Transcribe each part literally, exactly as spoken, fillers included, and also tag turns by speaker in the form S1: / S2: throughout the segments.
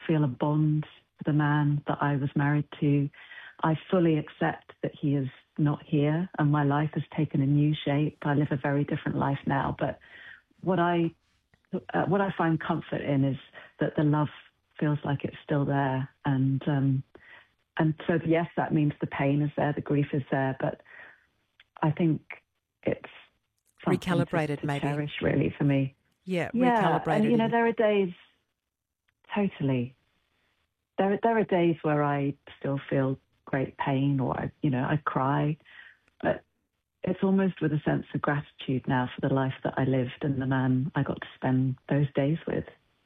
S1: feel a bond to the man that I was married to. I fully accept that he is not here and my life has taken a new shape. I live a very different life now. But what I uh, what I find comfort in is that the love feels like it's still there. And um, and so, yes, that means the pain is there, the grief is there. But I think it's
S2: recalibrated,
S1: to, to
S2: maybe.
S1: cherish, really, for me.
S2: Yeah,
S1: yeah,
S2: recalibrated.
S1: And, you know,
S2: in...
S1: there are days, totally. There, there are days where I still feel great pain, or I, you know, I cry, but it's almost with a sense of gratitude now for the life that I lived and the man I got to spend those days with.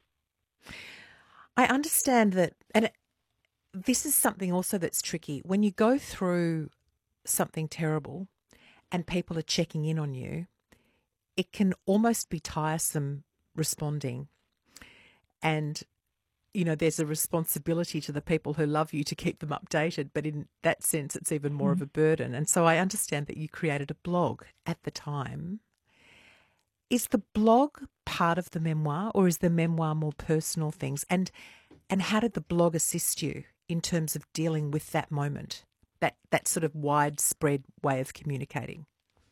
S2: I understand that, and it, this is something also that's tricky. When you go through something terrible and people are checking in on you, it can almost be tiresome responding. And you know, there's a responsibility to the people who love you to keep them updated, but in that sense, it's even more mm. of a burden. And so I understand that you created a blog at the time. Is the blog part of the memoir, or is the memoir more personal things? And and how did the blog assist you in terms of dealing with that moment, that, that sort of widespread way of communicating?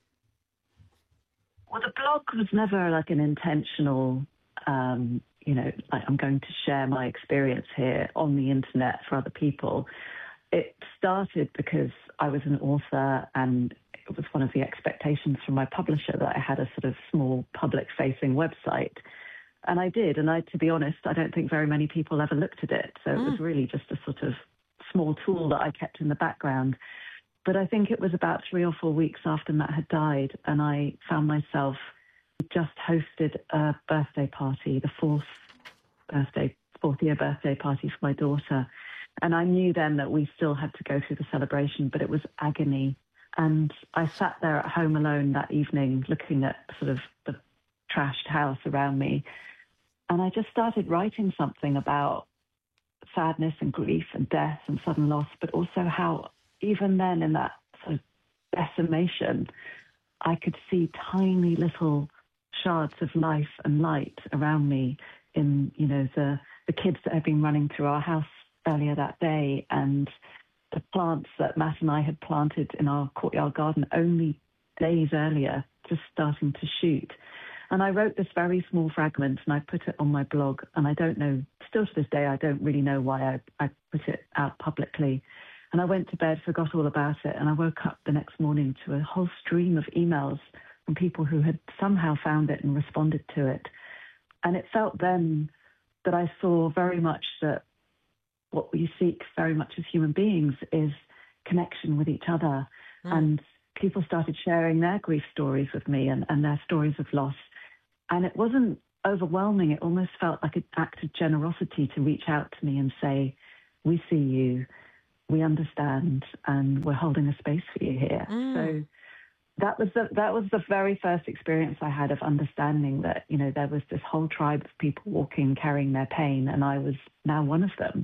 S1: Well, the blog was never like an intentional... Um, you know, like I'm going to share my experience here on the internet for other people. It started because I was an author and it was one of the expectations from my publisher that I had a sort of small public-facing website. And I did. And I, to be honest, I don't think very many people ever looked at it. So mm. it was really just a sort of small tool that I kept in the background. But I think it was about three or four weeks after Matt had died, and I found myself just hosted a birthday party, the fourth birthday, fourth year birthday party for my daughter. And I knew then that we still had to go through the celebration, but it was agony. And I sat there at home alone that evening looking at sort of the trashed house around me. And I just started writing something about sadness and grief and death and sudden loss, but also how even then in that sort of decimation, I could see tiny little shards of life and light around me in, you know, the, the kids that had been running through our house earlier that day and the plants that Matt and I had planted in our courtyard garden only days earlier, just starting to shoot. And I wrote this very small fragment and I put it on my blog. And I don't know, still to this day, I don't really know why I, I put it out publicly. And I went to bed, forgot all about it. And I woke up the next morning to a whole stream of emails from people who had somehow found it and responded to it. And it felt then that I saw very much that what we seek very much as human beings is connection with each other. Mm. And people started sharing their grief stories with me and, and their stories of loss. And it wasn't overwhelming. It almost felt like an act of generosity to reach out to me and say, we see you, we understand, and we're holding a space for you here. Mm. So that was the that was the very first experience I had of understanding that, you know, there was this whole tribe of people walking, carrying their pain, and I was now one of them.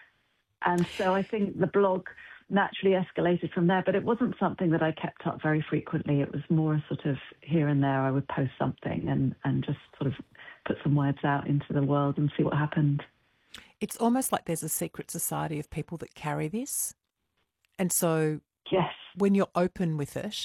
S1: And so I think the blog naturally escalated from there, but it wasn't something that I kept up very frequently. It was more sort of here and there I would post something and, and just sort of put some words out into the world and see what happened.
S2: It's almost like there's a secret society of people that carry this. And so
S1: yes,
S2: when you're open with it